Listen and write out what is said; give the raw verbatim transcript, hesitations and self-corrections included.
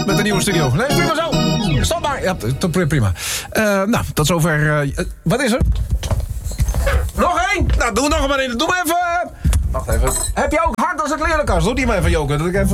met de nieuwe studio. Nee, prima zo. Stop maar. Ja, t- prima. Uh, nou, tot zover. Uh, wat is er? Nog één? Nou, doe nog maar één. Doe maar even. Wacht even. Heb je ook hard als een klerenkast? Doe die maar even, Joke. Dat ik even...